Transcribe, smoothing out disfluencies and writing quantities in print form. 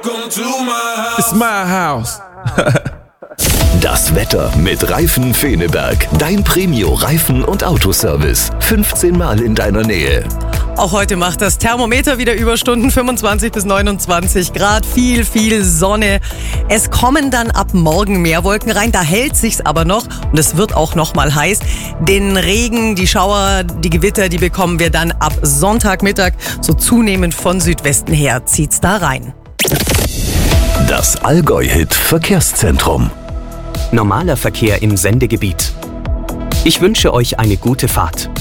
It's my house. Das Wetter mit Reifen Feneberg. Dein Premio-Reifen- und Autoservice. 15 Mal in deiner Nähe. Auch heute macht das Thermometer wieder Überstunden, 25 bis 29 Grad, viel Sonne. Es kommen dann ab morgen mehr Wolken rein, da hält sich's aber noch und es wird auch noch mal heiß. Den Regen, die Schauer, die Gewitter, die bekommen wir dann ab Sonntagmittag. So zunehmend von Südwesten her zieht's da rein. Das Allgäu-Hit Verkehrszentrum. Normaler Verkehr im Sendegebiet. Ich wünsche euch eine gute Fahrt.